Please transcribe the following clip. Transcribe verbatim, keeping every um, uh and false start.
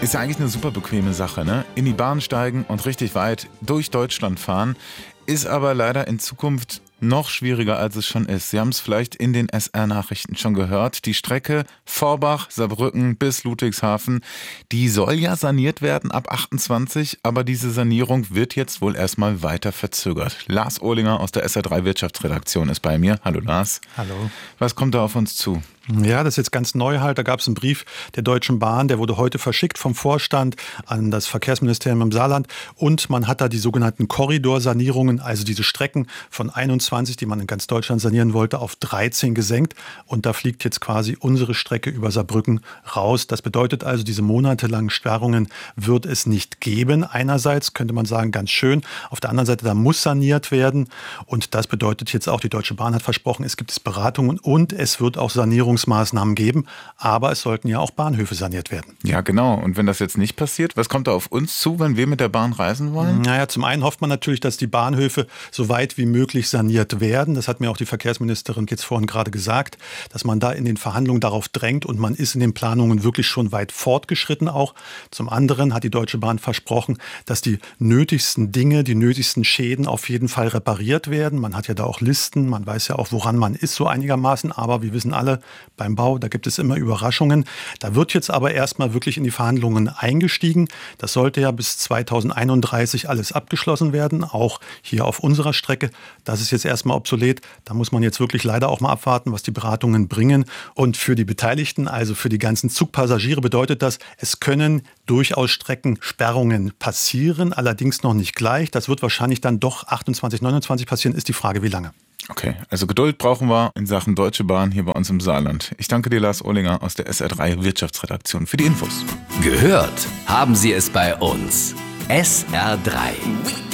Ist ja eigentlich eine super bequeme Sache, ne? In die Bahn steigen und richtig weit durch Deutschland fahren. Ist aber leider in Zukunft noch schwieriger, als es schon ist. Sie haben es vielleicht in den S R-Nachrichten schon gehört. Die Strecke Vorbach, Saarbrücken bis Ludwigshafen, die soll ja saniert werden ab achtundzwanzig, aber diese Sanierung wird jetzt wohl erstmal weiter verzögert. Lars Ohlinger aus der S R drei Wirtschaftsredaktion ist bei mir. Hallo Lars. Hallo. Was kommt da auf uns zu? Ja, das ist jetzt ganz neu halt. Da gab es einen Brief der Deutschen Bahn, der wurde heute verschickt vom Vorstand an das Verkehrsministerium im Saarland. Und man hat da die sogenannten Korridorsanierungen, also diese Strecken von einundzwanzig, die man in ganz Deutschland sanieren wollte, auf dreizehn gesenkt. Und da fliegt jetzt quasi unsere Strecke über Saarbrücken raus. Das bedeutet also, diese monatelangen Sperrungen wird es nicht geben. Einerseits könnte man sagen, ganz schön. Auf der anderen Seite, da muss saniert werden. Und das bedeutet jetzt auch, die Deutsche Bahn hat versprochen, es gibt Beratungen und es wird auch Sanierungen Maßnahmen geben, aber es sollten ja auch Bahnhöfe saniert werden. Ja, genau. Und wenn das jetzt nicht passiert, was kommt da auf uns zu, wenn wir mit der Bahn reisen wollen? Naja, zum einen hofft man natürlich, dass die Bahnhöfe so weit wie möglich saniert werden. Das hat mir auch die Verkehrsministerin jetzt vorhin gerade gesagt, dass man da in den Verhandlungen darauf drängt und man ist in den Planungen wirklich schon weit fortgeschritten auch. Zum anderen hat die Deutsche Bahn versprochen, dass die nötigsten Dinge, die nötigsten Schäden auf jeden Fall repariert werden. Man hat ja da auch Listen, man weiß ja auch, woran man ist so einigermaßen, aber wir wissen alle, beim Bau, da gibt es immer Überraschungen. Da wird jetzt aber erstmal wirklich in die Verhandlungen eingestiegen. Das sollte ja bis zweitausendeinunddreißig alles abgeschlossen werden, auch hier auf unserer Strecke. Das ist jetzt erstmal obsolet. Da muss man jetzt wirklich leider auch mal abwarten, was die Beratungen bringen. Und für die Beteiligten, also für die ganzen Zugpassagiere, bedeutet das, es können durchaus Streckensperrungen passieren, allerdings noch nicht gleich. Das wird wahrscheinlich dann doch achtundzwanzig, neunundzwanzig passieren, ist die Frage, wie lange. Okay, also Geduld brauchen wir in Sachen Deutsche Bahn hier bei uns im Saarland. Ich danke dir, Lars Ohlinger aus der S R drei Wirtschaftsredaktion, für die Infos. Gehört haben Sie es bei uns. S R drei.